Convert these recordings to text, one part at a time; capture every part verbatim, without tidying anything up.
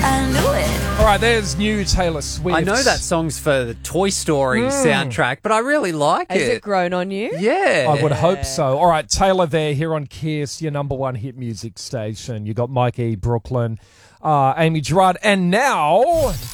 I knew it. All right, there's new Taylor Swift. I know that song's for the Toy Story Mm. soundtrack, but I really like Has it. it grown on you? Yeah. I would hope so. All right, Taylor there here on Kiss, your number one hit music station. You got Mike E. Brooklyn, uh, Amy Gerard, and now...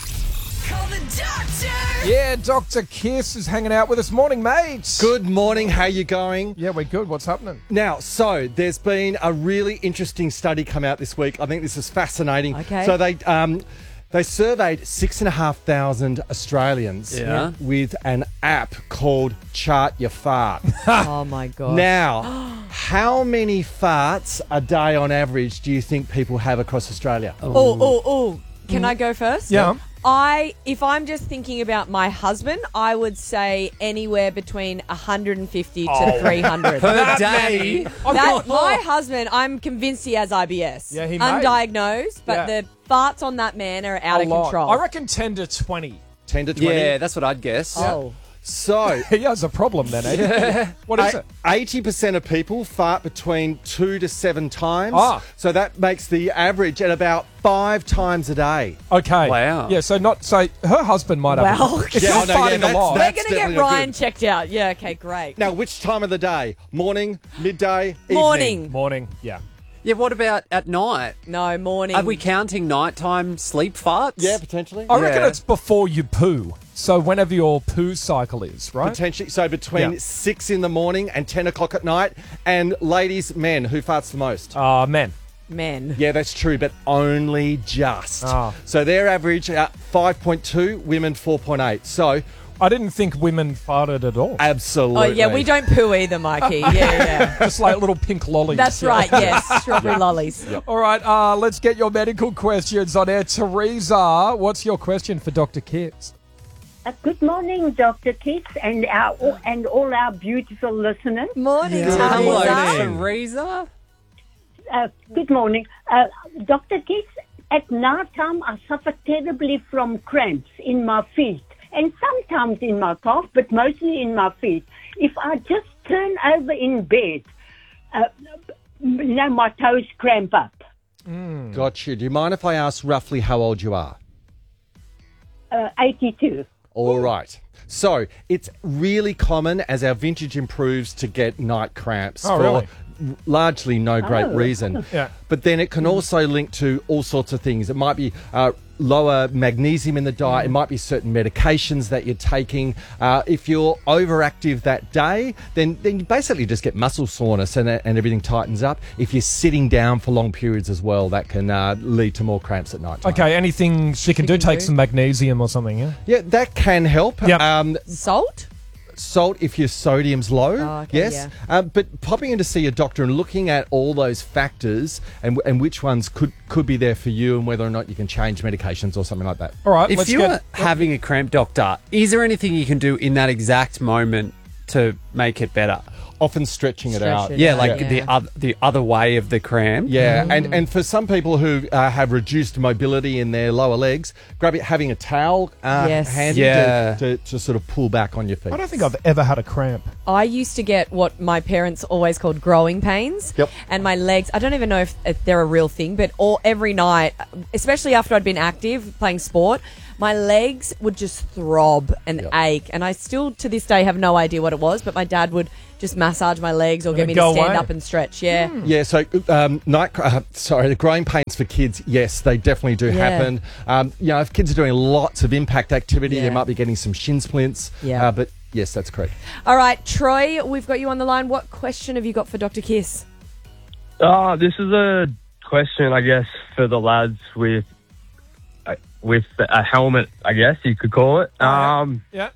Call the doctor. Yeah, Doctor Kiss is hanging out with us. Morning, mate. Good morning. How you going? Yeah, we're good. What's happening? Now, so there's been a really interesting study come out this week. I think this is fascinating. Okay. So they um, they surveyed six and a half thousand Australians Yeah. with an app called Chart Your Fart. Oh, my God. Now, how many farts a day on average do you think people have across Australia? Oh, oh, oh. Can I go first? Yeah. I, if I'm just thinking about my husband, I would say anywhere between one hundred fifty to three hundred. Per That day. many? I've That, got- my husband, I'm convinced he has I B S. Yeah, he may. Undiagnosed, but Yeah. the farts on that man are out A of lot. control. I reckon ten to twenty. ten to twenty? Yeah, that's what I'd guess. Oh. So... He has a problem then, eh? What is it? eighty percent of people fart between two to seven times. Ah. So that makes the average at about five times a day. Okay. Wow. Yeah, so not so her husband might have. Well, If Yeah, you're I know, yeah, farting a that's- lot. We're that's- going to get definitely Ryan good. checked out. Yeah, okay, great. Now, which time of the day? Morning, midday, evening? Morning. Morning. Yeah. Yeah, what about at night? No, morning. Are we counting nighttime sleep farts? Yeah, potentially. I reckon Yeah. it's before you poo. So whenever your poo cycle is, right? Potentially. So between Yeah. six in the morning and ten o'clock at night. And ladies, men, who farts the most? Uh, men. Men. Yeah, that's true, but only just. Ah. So their average, uh, five point two, women four point eight. So, I didn't think women farted at all. absolutely. Oh, yeah, we don't poo either, Mikey. Yeah, yeah. Just like little pink lollies. That's Yeah. right, yes. Strawberry lollies. All right, uh, let's get your medical questions on air. Teresa, what's your question for Doctor Kiss? Uh, good morning, Doctor Kiss, and our and all our beautiful listeners. Morning, Hello, Teresa. Teresa. Uh, good morning, uh, Doctor Kiss. At night time, I suffer terribly from cramps in my feet, and sometimes in my calf, but mostly in my feet. If I just turn over in bed, uh, you know, my toes cramp up. Got you. Do you mind if I ask roughly how old you are? Uh, eighty-two. All right. So it's really common as our vintage improves to get night cramps Oh, for really? largely no great Oh. reason. Yeah. But then it can also link to all sorts of things. It might be uh, lower magnesium in the diet. It might be certain medications that you're taking. Uh, if you're overactive that day, then, then you basically just get muscle soreness and, and everything tightens up. If you're sitting down for long periods as well, that can uh, lead to more cramps at night time. Okay, anything she can do? can Take do. some magnesium or something, yeah? Yeah, that can help. Yep. Um, Salt? Salt if your sodium's low, Oh, okay, yes. yeah. Um, but popping in to see a doctor and looking at all those factors and and which ones could, could be there for you and whether or not you can change medications or something like that. All right, If let's you're get... having a cramp, doctor, is there anything you can do in that exact moment to make it better? Often stretching it Stretch out. it Yeah, out, like yeah. the other the other way of the cramp. Yeah, and, and for some people who uh, have reduced mobility in their lower legs, grab it, having a towel uh, Yes. handy Yeah. to, to, to sort of pull back on your feet. I don't think I've ever had a cramp. I used to get what my parents always called growing pains. Yep. And my legs, I don't even know if, if they're a real thing, but all every night, especially after I'd been active playing sport, my legs would just throb and Yep. ache. And I still, to this day, have no idea what it was, but my dad would just massage my legs or And get it'd me to go stand away. up and stretch. Yeah. Yeah, so um, night, uh, sorry, the growing pains for kids, yes, they definitely do Yeah. happen. Um, you know, if kids are doing lots of impact activity, Yeah. they might be getting some shin splints. Yeah. Uh, but yes, that's correct. All right, Troy, we've got you on the line. What question have you got for Doctor Kiss? Oh, this is a question, I guess, for the lads with uh, with a helmet, I guess you could call it. Um, Yeah.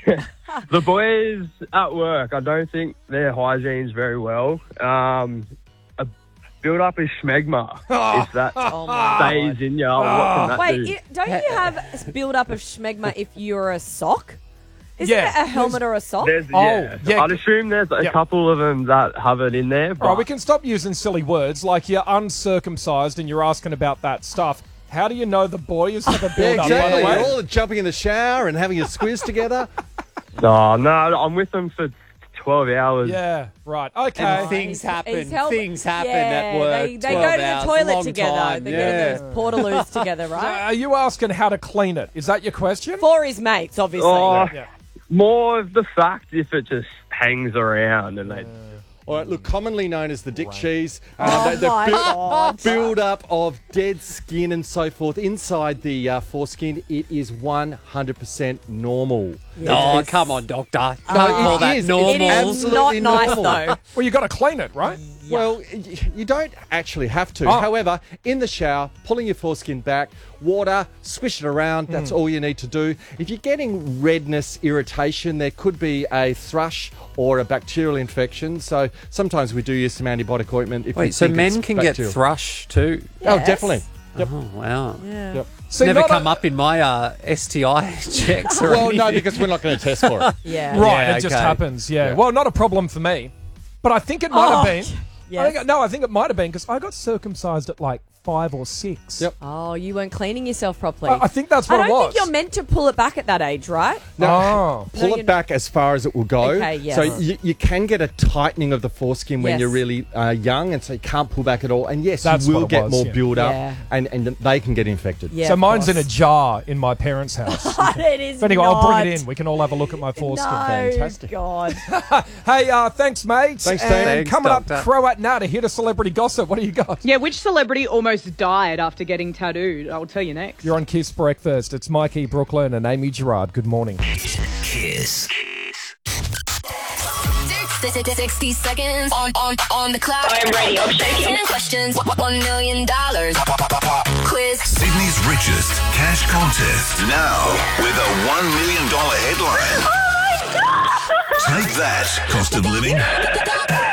the boys at work, I don't think their hygiene's very well. Um, a build up of schmegma, if that Oh, my stays in you, what can that Wait, do? you, don't you have a build up of schmegma if you're a sock? Isn't Yeah. it a helmet or a sock? There's, Oh, yeah. yeah. I'd assume there's a Yeah. couple of them that have it in there. But All right, we can stop using silly words like you're uncircumcised and you're asking about that stuff. How do you know the boys have a Yeah, build-up, exactly. by the You're way? all jumping in the shower and having a squiz together. No, no, I'm with them for twelve hours. Yeah, right. Okay. And things He's- happen. he's help- Things happen yeah, at work. They, they twelve go to the hours, toilet long together. time. They yeah. go to those portaloos together, So right? are you asking how to clean it? Is that your question? For his mates, obviously. Oh, Yeah. more of the fact if it just hangs around and they. All right, look, commonly known as the dick cheese. Oh Uh, the the my build, God. build up of dead skin and so forth inside the uh, foreskin. It is one hundred percent normal. Oh, come on, doctor. Don't No, call it that is. It normal. It is Absolutely not nice, normal. though. Well, you got to clean it, right? Well, y- you don't actually have to. Oh. However, in the shower, pulling your foreskin back, water, swish it around. Hmm. That's all you need to do. If you're getting redness, irritation, there could be a thrush or a bacterial infection. So sometimes we do use some antibiotic ointment. If we Wait, so think men it's can bacterial. get thrush too? Oh, Yes. definitely. Yep. Oh, wow. Yeah. Yep. See, Never not come a- up in my uh, S T I checks or Well, anything. no, because we're not going to test for it. Yeah. Right, Yeah, it just okay. happens. Yeah. Yeah. Well, not a problem for me, but I think it might Oh, have been. yes. I think, no, I think it might have been because I got circumcised at like five or six. Yep. Oh, you weren't cleaning yourself properly. I, I think that's I what don't it was. think you're meant to pull it back at that age, right? Oh. Pull No, it you're back as far as it will go. Okay, yes. So you, you can get a tightening of the foreskin when Yes. you're really uh, young, and so you can't pull back at all. And yes, That's you will what it get was, more yeah. build up, Yeah. and, and they can get infected. Yeah. So of mine's in a course. jar in my parents' house. it is But anyway, I'll bring it not. in. We can all have a look at my foreskin. No, Fantastic. God. Hey, uh, thanks, mate. Thanks, and Dave. Thanks, coming up, Doctor. Croat now to hit a celebrity gossip. What do you got? Yeah, which celebrity almost died after getting tattooed? I'll tell you next. You're on Kiss Breakfast. It's Mikey Brooklyn and Amy Gerard. Good morning. Kiss. sixty seconds on, on, on the clock. I'm ready. I'm shaking. ten questions. One million dollars. Quiz. Sydney's richest cash contest. Now with a one million dollars headline. Oh my God! Take that, cost of living.